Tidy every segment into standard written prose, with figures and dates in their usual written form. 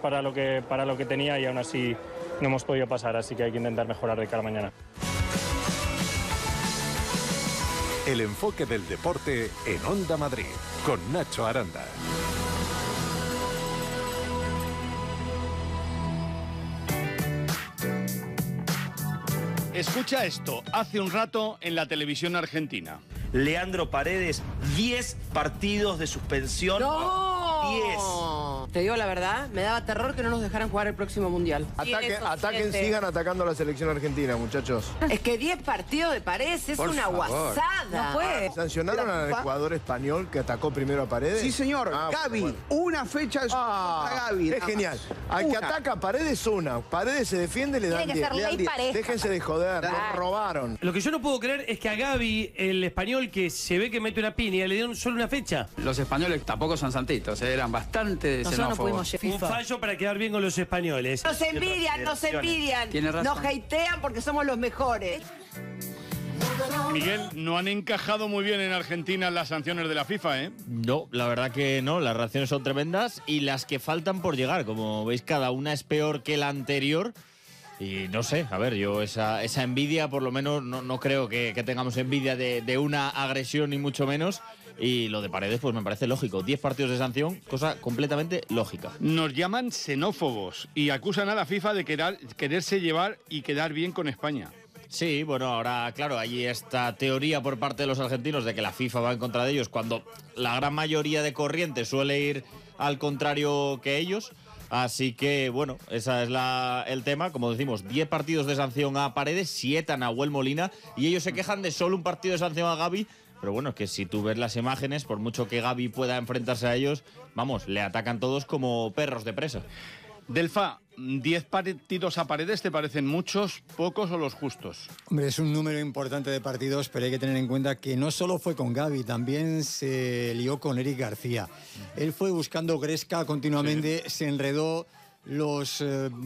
para lo que tenía y aún así no hemos podido pasar, así que hay que intentar mejorar de cara a mañana. El enfoque del deporte en Onda Madrid, con Nacho Aranda. Escucha esto, hace un rato en la televisión argentina. Leandro Paredes, 10 partidos de suspensión. ¡No! 10. Te digo la verdad, me daba terror que no nos dejaran jugar el próximo Mundial. Ataquen, sigan atacando a la selección argentina, muchachos. Es que 10 partidos de Paredes es una guasada. No puede. ¿Sancionaron al jugador español que atacó primero a Paredes? Sí, señor. Gavi, bueno. Una fecha a Gavi. Es genial. Al que ataca a Paredes, Paredes se defiende, le dan 10. Déjense de joder, nos robaron. Lo que yo no puedo creer es que a Gavi, el español que se ve que mete una piña, le dieron solo una fecha. Los españoles tampoco son santitos, eran bastante xenófobos. Un fallo para quedar bien con los españoles. Nos envidian. Nos hatean porque somos los mejores. Miguel, no han encajado muy bien en Argentina las sanciones de la FIFA, ¿eh? No, la verdad que no, las reacciones son tremendas y las que faltan por llegar, como veis, cada una es peor que la anterior. Y no sé, a ver, yo esa envidia, por lo menos, no creo que tengamos envidia de una agresión, ni mucho menos. Y lo de Paredes, pues me parece lógico. 10 partidos de sanción, cosa completamente lógica. Nos llaman xenófobos y acusan a la FIFA de quererse llevar y quedar bien con España. Sí, bueno, ahora, claro, hay esta teoría por parte de los argentinos de que la FIFA va en contra de ellos, cuando la gran mayoría de corriente suele ir al contrario que ellos. Así que, bueno, ese es el tema. Como decimos, 10 partidos de sanción a Paredes, 7 a Nahuel Molina, y ellos se quejan de solo un partido de sanción a Gavi. Pero bueno, es que si tú ves las imágenes, por mucho que Gavi pueda enfrentarse a ellos, vamos, le atacan todos como perros de presa. Delfa, 10 partidos a Paredes, ¿te parecen muchos, pocos o los justos? Hombre, es un número importante de partidos, pero hay que tener en cuenta que no solo fue con Gavi, también se lió con Eric García. Él fue buscando gresca continuamente, se enredó, los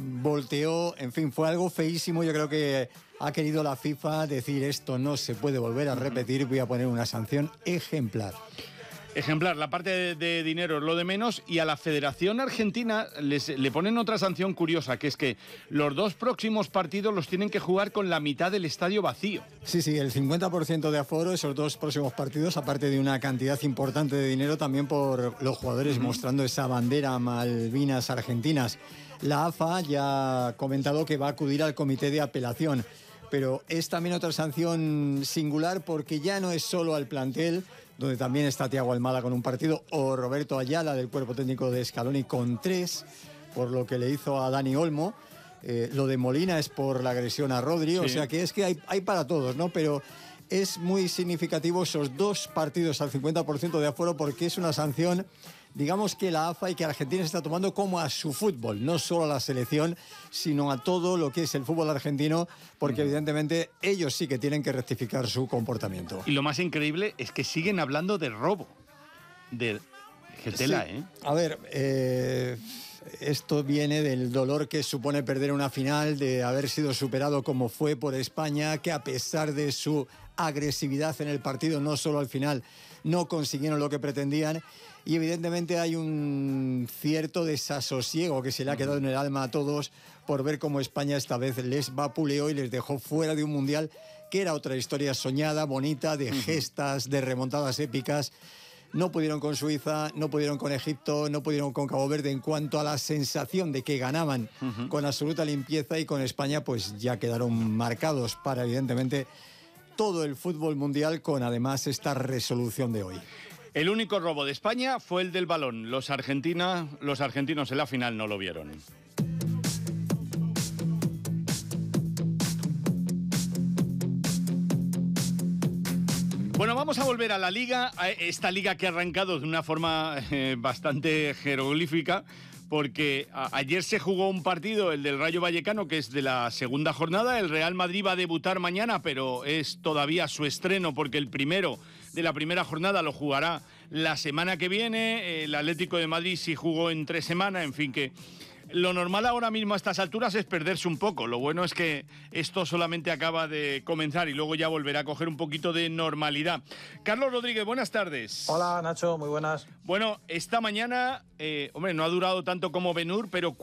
volteó, en fin, fue algo feísimo. Yo creo que ha querido la FIFA decir esto no se puede volver a repetir, voy a poner una sanción ejemplar. Ejemplar, la parte de dinero es lo de menos, y a la Federación Argentina le ponen otra sanción curiosa, que es que los 2 próximos partidos los tienen que jugar con la mitad del estadio vacío. Sí, el 50% de aforo, esos 2 próximos partidos, aparte de una cantidad importante de dinero también por los jugadores mostrando esa bandera Malvinas argentinas. La AFA ya ha comentado que va a acudir al comité de apelación, pero es también otra sanción singular porque ya no es solo al plantel, donde también está Thiago Almada con un partido, o Roberto Ayala del cuerpo técnico de Scaloni con 3, por lo que le hizo a Dani Olmo. Lo de Molina es por la agresión a Rodri, sí. O sea que es que hay para todos, ¿no? Pero es muy significativo esos 2 partidos al 50% de aforo, porque es una sanción, digamos, que la AFA y que Argentina se está tomando como a su fútbol, no solo a la selección, sino a todo lo que es el fútbol argentino, porque evidentemente ellos sí que tienen que rectificar su comportamiento. Y lo más increíble es que siguen hablando de robo, de Getela, sí. A ver, esto viene del dolor que supone perder una final, de haber sido superado como fue por España, que a pesar de su agresividad en el partido, no solo al final, no consiguieron lo que pretendían. Y evidentemente hay un cierto desasosiego que se le ha quedado en el alma a todos por ver cómo España esta vez les vapuleó y les dejó fuera de un mundial que era otra historia soñada, bonita, de gestas, de remontadas épicas. No pudieron con Suiza, no pudieron con Egipto, no pudieron con Cabo Verde en cuanto a la sensación de que ganaban con absoluta limpieza, y con España pues ya quedaron marcados para evidentemente todo el fútbol mundial con además esta resolución de hoy. El único robo de España fue el del balón. Los argentinos en la final no lo vieron. Bueno, vamos a volver a la Liga, a esta Liga que ha arrancado de una forma bastante jeroglífica, porque ayer se jugó un partido, el del Rayo Vallecano, que es de la segunda jornada. El Real Madrid va a debutar mañana, pero es todavía su estreno, porque el primero de la primera jornada lo jugará la semana que viene. El Atlético de Madrid sí jugó en 3 semanas, en fin, que lo normal ahora mismo a estas alturas es perderse un poco. Lo bueno es que esto solamente acaba de comenzar y luego ya volverá a coger un poquito de normalidad. Carlos Rodríguez, buenas tardes. Hola, Nacho, muy buenas. Bueno, esta mañana, no ha durado tanto como Ben-Hur, pero